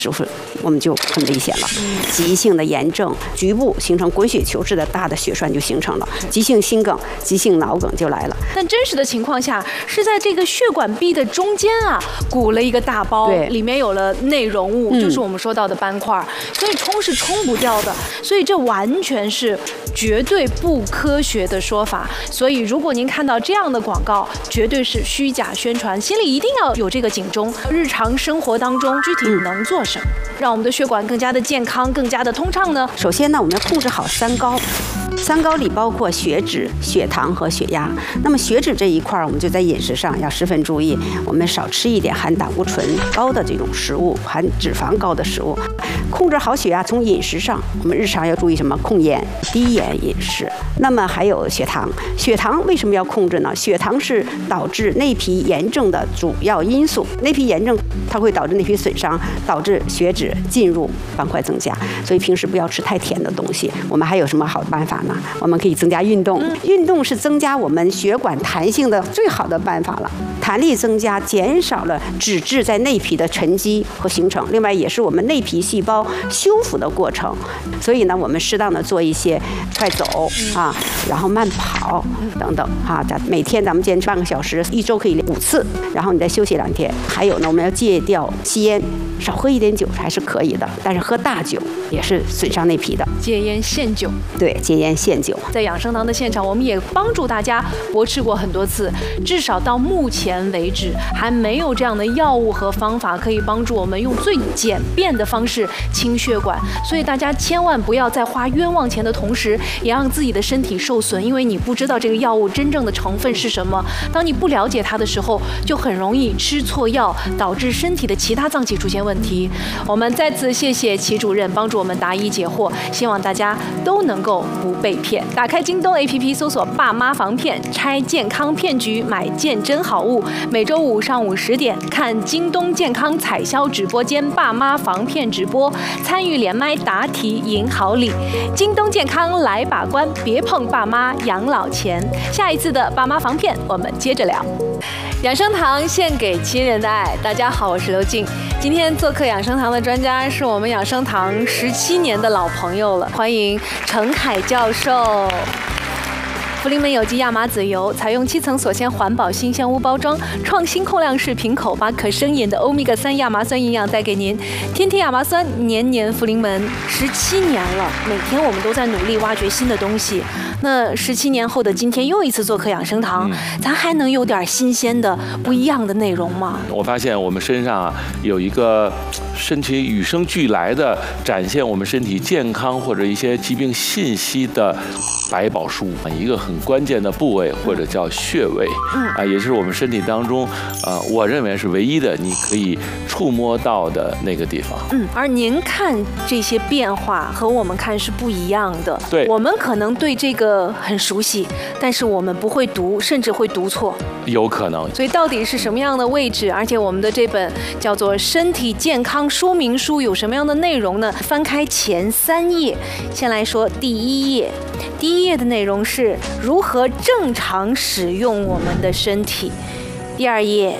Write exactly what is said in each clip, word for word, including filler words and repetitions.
就是我们就很危险了。急性的炎症，局部形成滚雪球似的大的血栓就形成了，急性心梗、急性脑梗就来了。 但真实的情况下是在这个血管壁的中间啊，鼓了一个大包，里面有了内容物，就是我们说到的斑块，所以冲是冲不掉的。所以这完全是绝对不科学的说法。所以如果您看到这样的广告，绝对是虚假宣传，心里一定要有这个警钟。日常生活当中具体能做什么，让我们的血管更加的健康、更加的通畅呢？ 首先呢，我们要控制好三高。三高里包括血脂、血糖和血压。那么血脂这一块，我们就在饮食上要十分注意，我们少吃一点含胆固醇高的这种食物，含脂肪高的食物。控制好血压，从饮食上，我们日常要注意什么？控盐、低盐饮食。那么还有血糖，血糖为什么要控制呢？血糖是导致内皮炎症的主要因素。内皮炎症它会导致内皮损伤，导致血脂进入斑块增加。所以平时不要吃太甜的东西。我们还有什么好的办法呢？我们可以增加运动，运动是增加我们血管弹性的最好的办法了。弹力增加，减少了脂质在内皮的沉积和形成，另外也是我们内皮细胞修复的过程。所以呢，我们适当的做一些快走啊，然后慢跑等等啊，每天咱们坚持半个小时，一周可以五次，然后你再休息两天。还有呢，我们要戒掉吸烟，少喝一点酒还是可以的，但是喝大酒也是损伤内皮的。 戒烟限酒， 对，戒烟限酒。 在养生堂的现场，我们也帮助大家驳斥过很多次，至少到目前为止，还没有这样的药物和方法可以帮助我们用最简便的方式清血管。所以大家千万不要在花冤枉钱的同时，也让自己的身体受损，因为你不知道这个药物真正的成分是什么。当你不了解它的时候，就很容易吃错药，导致身体的其他脏器出现问题。我们再次谢谢齐主任帮助我们答疑解惑，希望大家都能够不被骗。打开京东 A P P 搜索爸妈防骗，拆健康骗局，买健真好物。每周五上午十点看京东健康彩销直播间爸妈防骗直播，参与连麦答题赢好礼。京东健康来把关，别碰爸妈养老钱。下一次的爸妈防骗，我们接着聊。养生堂献给亲人的爱。大家好，我是刘静。今天做客养生堂的专家是我们养生堂十七年的老朋友了，欢迎程凯教授。福临门有机亚麻籽油采用七层锁鲜环保新鲜屋包装，创新控量式瓶口，把可生饮的欧米伽三亚麻酸营养带给您。天天亚麻酸，年年福临门，十七年了，每天我们都在努力挖掘新的东西。那十七年后的今天，又一次做客养生堂，嗯、咱还能有点新鲜的、不一样的内容吗？ 我发现我们身上啊有一个身体与生俱来的展现我们身体健康或者一些疾病信息的百宝书，一个很关键的部位或者叫穴位，嗯啊，也是我们身体当中啊、呃，我认为是唯一的你可以触摸到的那个地方。 嗯，而您看这些变化和我们看是不一样的。 对， 我们可能对这个很熟悉，但是我们不会读，甚至会读错。 有可能。 所以到底是什么样的位置？而且我们的这本叫做《身体健康说明书》有什么样的内容呢？翻开前三页，先来说第一页。第一页的内容是如何正常使用我们的身体。第二页，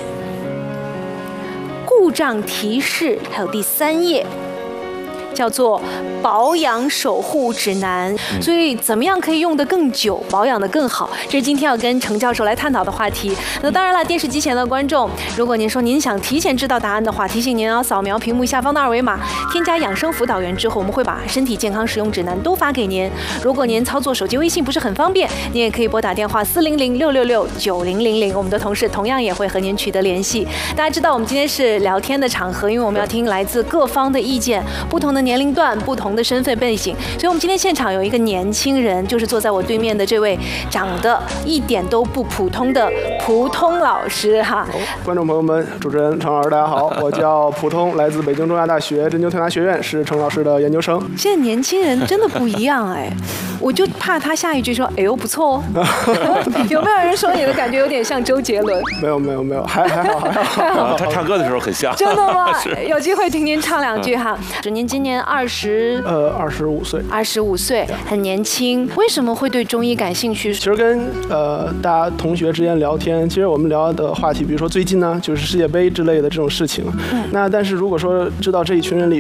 故障提示，还有第三页。叫做保养守护指南，所以怎么样可以用得更久，保养得更好，这是今天要跟程教授来探讨的话题。那当然了，电视机前的观众，如果您说您想提前知道答案的话，提醒您要扫描屏幕下方的二维码，添加养生辅导员之后，我们会把身体健康使用指南都发给您。如果您操作手机微信不是很方便，您也可以拨打电话四零零六六六九零零零，我们的同事同样也会和您取得联系。大家知道我们今天是聊天的场合，因为我们要听来自各方的意见，不同的年龄段、不同的身份背景，所以我们今天现场有一个年轻人，就是坐在我对面的这位长得一点都不普通的普通老师哈。 观众朋友们，主持人程老师，大家好，我叫普通，来自北京中亚大学针灸推拿学院，是程老师的研究生。 现在年轻人真的不一样哎，我就怕他下一句说哎呦不错哦。有没有人说你的感觉有点像周杰伦？ 没有没有没有，还还好还好。 他唱歌的时候很像。 真的吗？有机会听您唱两句哈。您今年年二十呃二十五岁， 二十五岁，很年轻。为什么会对中医感兴趣？ 其实跟呃大家同学之间聊天，其实我们聊的话题，比如说最近呢就是世界杯之类的这种事情。嗯、那但是如果说知道这一群人里